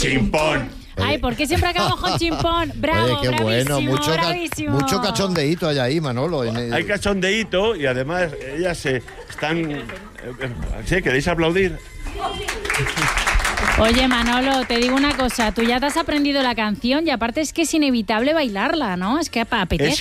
chimpón. Ay, ¿por qué siempre acabamos con chimpón? Bravo, Oye, qué bravísimo, bueno, bravísimo. mucho cachondeíto hay ahí, Manolo. Hay cachondeíto y además ellas se están... ¿Sí? ¿Queréis aplaudir? Oye, Manolo, te digo una cosa. Tú ya te has aprendido la canción y aparte es que es inevitable bailarla, ¿no? Es que apetece.